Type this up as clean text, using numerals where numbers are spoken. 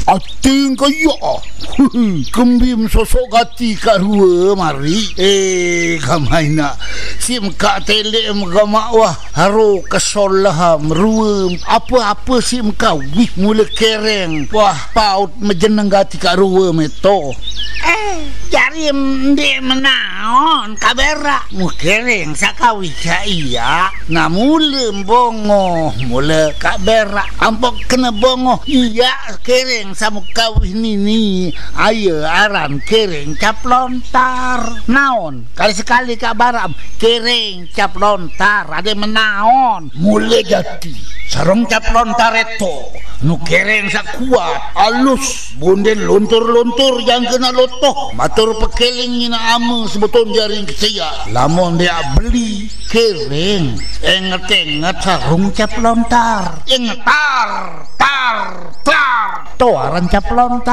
Ating kaya kembim sosok gati karua mari kamay na sim ka tele magamak wah haro kesol lah meruem apa-apa sim ka wih mula kereng wah paut mejeneng gati karua meto jari mde menaon kabera mu kereng sakawi iya na mula bongo mula kabera ampok kena bongo iya kereng sama kawih nini ayo aran kereng cap lontar naon kali-sekali kak baram kereng cap lontar ada menaon mulai jadi sarong cap lontar itu nu kereng sak kuat alus bonden lontur-lontur yang kena lotoh matur pekeling ina ame sebeton jaring kesia lamun dia beli kereng enget-enget sarung cap lontar engetar tar to aran cap lontar